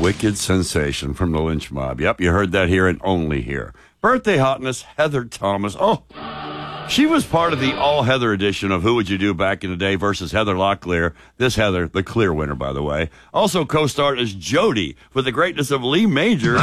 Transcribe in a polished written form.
wicked sensation from the lynch mob. Yep, you heard that here and only here. Birthday hotness, Heather Thomas. Oh, she was part of the all-Heather edition of Who Would You Do back in the day versus Heather Locklear. This Heather, the clear winner, by the way. Also co-starred as Jody with the greatness of Lee Majors